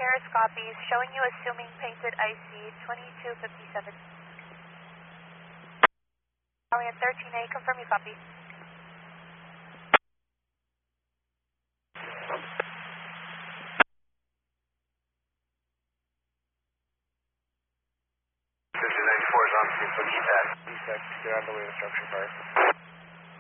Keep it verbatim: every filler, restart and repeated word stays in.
Harris copies, showing you assuming painted I C twenty-two fifty-seven. Alien thirteen A, confirm you copy. fifty ninety-four is on scene for D PAC. D PAC, get out of the way of the structure fire.